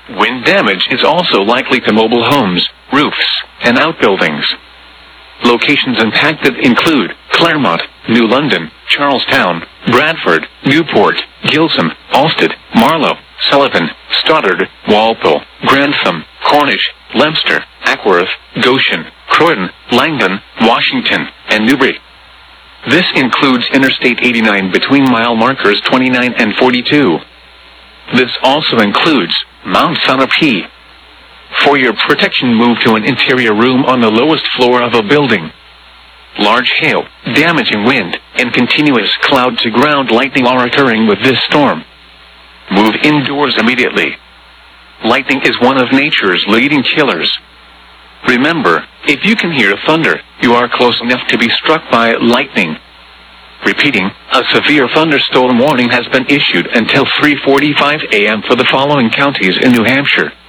Wind damage is also likely to mobile homes, roofs, and outbuildings. Locations impacted include Claremont, New London, Charlestown, Bradford, Newport, Gilsum, Alsted, Marlow, Sullivan, Stoddard, Walpole, Grantham, Cornish, Leominster, Ackworth, Goshen, Croydon, Langdon, Washington, and Newbury. This includes Interstate 89 between mile markers 29 and 42. This also includes Mount Sunapee. For your protection, move to an interior room on the lowest floor of a building. Large hail, damaging wind, and continuous cloud-to-ground lightning are occurring with this storm. Move indoors immediately. Lightning is one of nature's leading killers. Remember, if you can hear thunder, you are close enough to be struck by lightning. Repeating, a severe thunderstorm warning has been issued until 3:45 a.m. for the following counties in New Hampshire: